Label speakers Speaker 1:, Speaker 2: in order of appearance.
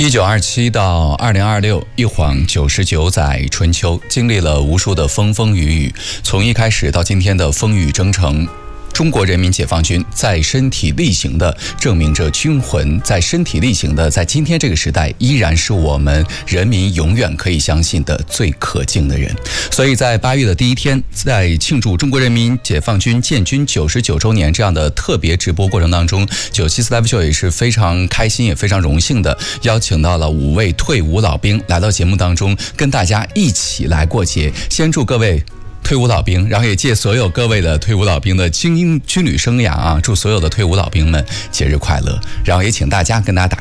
Speaker 1: 1927到2026，一晃99载春秋，经历了无数的风风雨雨，从一开始到今天的风雨征程。中国人民解放军在身体力行地证明着军魂，在身体力行的在今天这个时代，依然是我们人民永远可以相信的最可敬的人。所以在8月的第一天，在庆祝中国人民解放军建军99周年这样的特别直播过程当中，974 Live Show 也是非常开心也非常荣幸的邀请到了5位退伍老兵来到节目当中，跟大家一起来过节。先祝各位退伍老兵，然后也借所有各位的退伍老兵的精英军旅生涯祝所有的退伍老兵们节日快乐，然后也请大家跟大家打